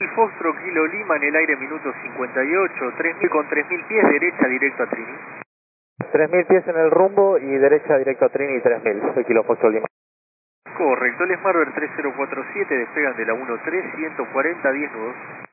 Foxtrot Kilo Lima en el aire minuto 58, 3000 con 3000 pies, derecha directo a Trini. 3000 pies en el rumbo y derecha directo a Trini 3000, soy Kilo Foxtrot Lima. Correcto, el Smartbird 3047 despegan de la 13, 140, 10 nudos.